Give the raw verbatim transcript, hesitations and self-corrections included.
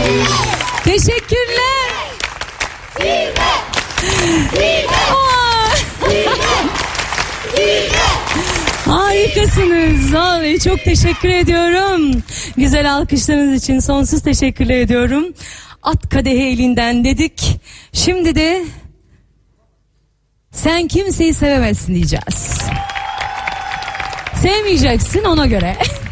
Teşekkürler. Harikasınız. Vallahi çok teşekkür ediyorum. Güzel alkışlarınız için sonsuz teşekkür ediyorum. At kadehi elinden dedik. Şimdi de sen kimseyi sevemezsin diyeceğiz. Sevmeyeceksin ona göre.